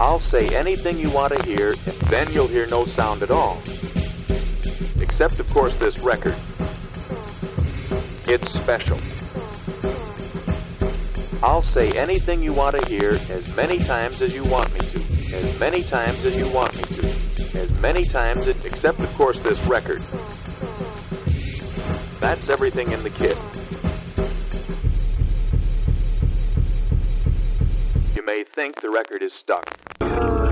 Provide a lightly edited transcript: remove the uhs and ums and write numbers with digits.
I'll say anything you want to hear, and then you'll hear no sound at all. Except, of course, this record. It's special. I'll say anything you want to hear as many times as you want me to. As many times as you want me to. As many times, except, of course, this record. That's everything in the kit. You may think the record is stuck.